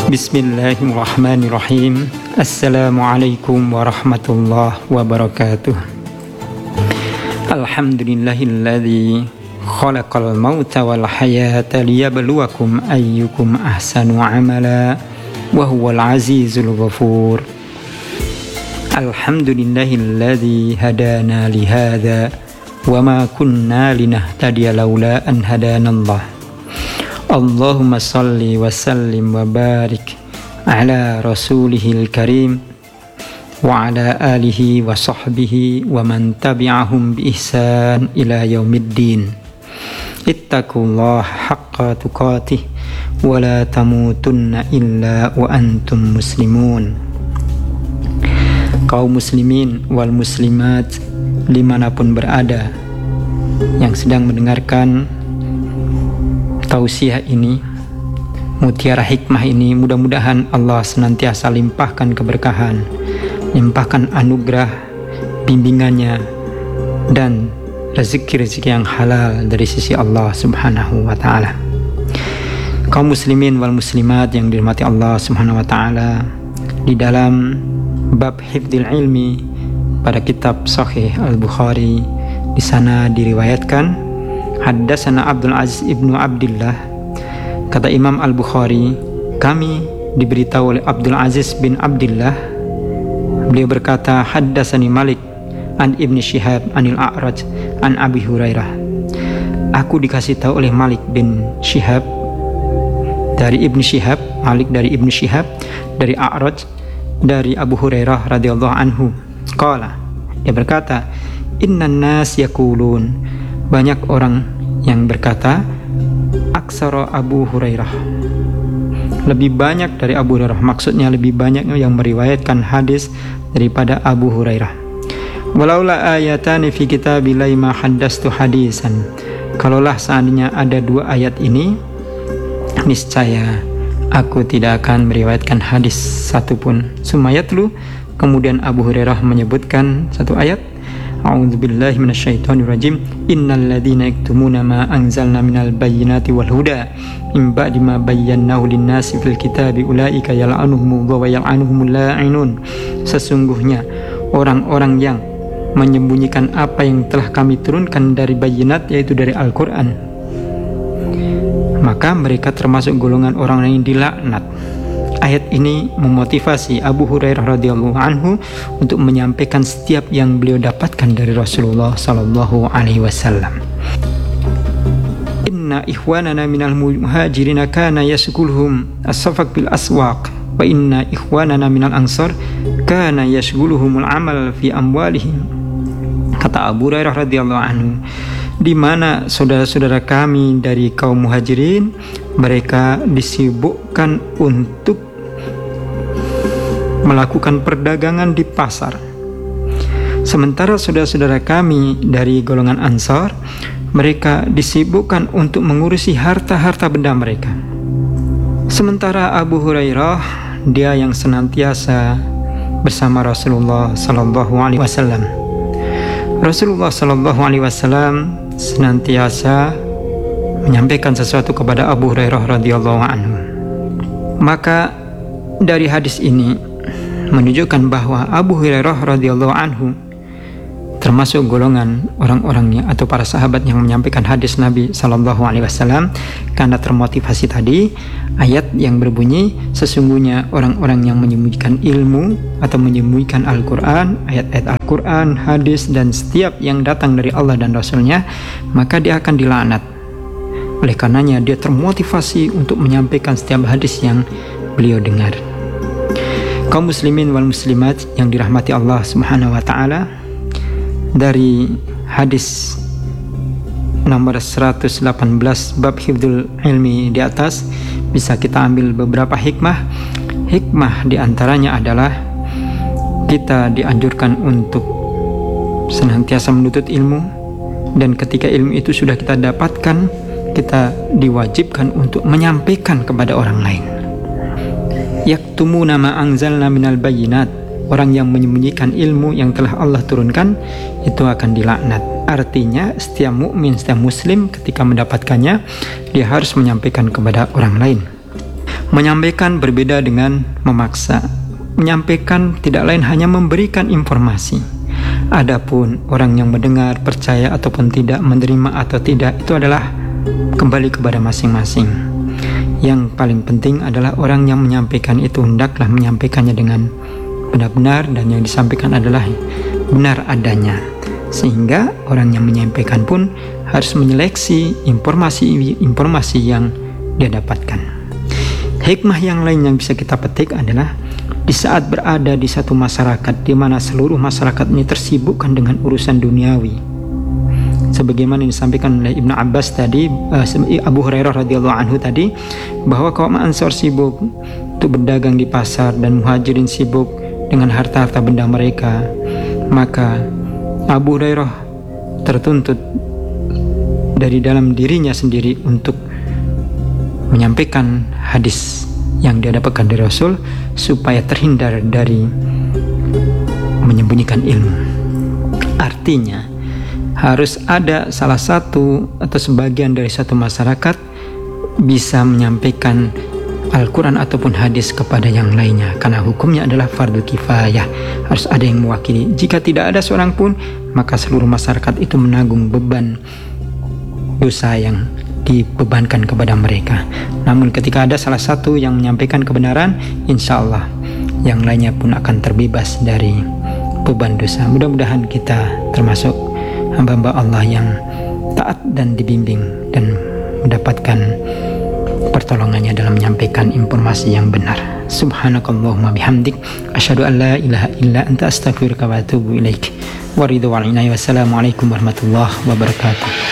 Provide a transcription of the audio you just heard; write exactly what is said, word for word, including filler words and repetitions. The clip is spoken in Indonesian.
Bismillahirrahmanirrahim. Assalamualaikum warahmatullahi wabarakatuh. Alhamdulillahilladzi khalaqal mauta wal hayata liyabluwakum ayyukum ahsanu amala wa huwal azizul ghafur. Alhamdulillahilladzi hadana li hadza wa ma kunna linahtadiya laula an hadanallah. Allahumma salli wa sallim wa barik ala rasulihil karim wa ala alihi wa sahbihi wa man tabi'ahum bi ihsan ila yaumiddin. Ittaqullaha haqqa tuqatih wa la tamutunna illa wa antum muslimun. Kaum muslimin wal muslimat dimanapun berada yang sedang mendengarkan tausiah ini, mutiara hikmah ini, mudah-mudahan Allah senantiasa limpahkan keberkahan, limpahkan anugerah, bimbingannya, dan rezeki-rezeki yang halal dari sisi Allah subhanahu wa ta'ala. Kaum muslimin wal muslimat yang dirahmati Allah subhanahu wa ta'ala, di dalam bab hifdzil ilmi pada kitab Sahih Al-Bukhari, di sana diriwayatkan Haddatsana Abdul Aziz ibnu Abdillah, kata Imam Al-Bukhari, kami diberitahu oleh Abdul Aziz bin Abdillah, beliau berkata, Haddatsani Malik an Ibni Syihab anil A'raj an Abi Hurairah. Aku dikasih tahu oleh Malik bin Syihab dari Ibni Syihab, Malik dari Ibni Syihab dari A'raj dari Abu Hurairah radhiyallahu anhu. Qala, dia berkata, Innan nas yaqulun, banyak orang yang berkata, aksara Abu Hurairah, lebih banyak dari Abu Hurairah, maksudnya lebih banyak yang meriwayatkan hadis daripada Abu Hurairah. Walaula ayatani fi kitabillahi ma haddastu hadisan, kalaulah seandainya ada dua ayat ini, niscaya aku tidak akan meriwayatkan hadis satupun. Sumayatlu, kemudian Abu Hurairah menyebutkan satu ayat, A'udzubillahi minasyaitonirrajim. Innal ladzina yaktumuna ma anzalna minal bayyinati wal huda min ba'di ma bayyanahu lin-nasi fil kitabi ulaika yal'anuhumullahu wa yal'anuhumul la'inun. Sesungguhnya orang-orang yang menyembunyikan apa yang telah kami turunkan dari bayyinat, yaitu dari Al-Qur'an, maka mereka termasuk golongan orang yang dilaknat. Ayat ini memotivasi Abu Hurairah radhiyallahu anhu untuk menyampaikan setiap yang beliau dapatkan dari Rasulullah sallallahu alaihi wasallam. Inna ikhwanana minal muhajirin kana yashghuluhum as-safaq bil aswaq wa inna ikhwanana minal ansar kana yashghuluhumul amal fi amwalihim. Kata Abu Hurairah radhiyallahu anhu, di mana saudara-saudara kami dari kaum muhajirin, mereka disibukkan untuk melakukan perdagangan di pasar, sementara saudara-saudara kami dari golongan Ansar, mereka disibukkan untuk mengurusi harta-harta benda mereka. Sementara Abu Hurairah, dia yang senantiasa bersama Rasulullah sallallahu alaihi wasallam. Rasulullah sallallahu alaihi wasallam senantiasa menyampaikan sesuatu kepada Abu Hurairah radhiyallahu anhu. Maka dari hadis ini menunjukkan bahwa Abu Hurairah radhiyallahu anhu termasuk golongan orang-orang atau para sahabat yang menyampaikan hadis Nabi sallallahu alaihi wasallam, karena termotivasi tadi ayat yang berbunyi, sesungguhnya orang-orang yang menyembunyikan ilmu atau menyembunyikan Al-Quran, ayat-ayat Al-Quran, hadis, dan setiap yang datang dari Allah dan Rasulnya, maka dia akan dilaknat. Oleh karenanya dia termotivasi untuk menyampaikan setiap hadis yang beliau dengar. Kaum muslimin wal muslimat yang dirahmati Allah subhanahu wa ta'ala, dari hadis nomor seratus delapan belas bab hifdzul ilmi di atas bisa kita ambil beberapa hikmah. Hikmah diantaranya adalah kita dianjurkan untuk senantiasa menuntut ilmu, dan ketika ilmu itu sudah kita dapatkan, kita diwajibkan untuk menyampaikan kepada orang lain. Yaktumuna ma anzalna minal bayyinat, orang yang menyembunyikan ilmu yang telah Allah turunkan itu akan dilaknat. Artinya setiap mukmin, setiap muslim ketika mendapatkannya, dia harus menyampaikan kepada orang lain. Menyampaikan berbeda dengan memaksa. Menyampaikan tidak lain hanya memberikan informasi. Adapun orang yang mendengar, percaya ataupun tidak, menerima atau tidak, itu adalah kembali kepada masing-masing. Yang paling penting adalah orang yang menyampaikan itu hendaklah menyampaikannya dengan benar-benar, dan yang disampaikan adalah benar adanya, sehingga orang yang menyampaikan pun harus menyeleksi informasi-informasi yang dia dapatkan. Hikmah yang lain yang bisa kita petik adalah di saat berada di satu masyarakat di mana seluruh masyarakat ini tersibukkan dengan urusan duniawi, sebagaimana yang disampaikan oleh Ibnu Abbas tadi, uh, Abu Hurairah radhiyallahu anhu tadi, bahwa kaum Ansor sibuk untuk berdagang di pasar dan Muhajirin sibuk dengan harta-harta benda mereka, maka Abu Hurairah tertuntut dari dalam dirinya sendiri untuk menyampaikan hadis yang dia dapatkan dari Rasul supaya terhindar dari menyembunyikan ilmu. Artinya harus ada salah satu atau sebagian dari satu masyarakat bisa menyampaikan Al-Quran ataupun hadis kepada yang lainnya, karena hukumnya adalah fardu kifayah, harus ada yang mewakili. Jika tidak ada seorang pun, maka seluruh masyarakat itu menanggung beban dosa yang dibebankan kepada mereka. Namun ketika ada salah satu yang menyampaikan kebenaran, insya Allah yang lainnya pun akan terbebas dari beban dosa. Mudah-mudahan kita termasuk hamba-hamba Allah yang taat dan dibimbing dan mendapatkan pertolongannya dalam menyampaikan informasi yang benar. Subhanakallahumma bihamdik, asyhadu an la ilaha illa anta astaghfiruka wa atubu ilaik. Wassalamualaikum warahmatullahi wabarakatuh.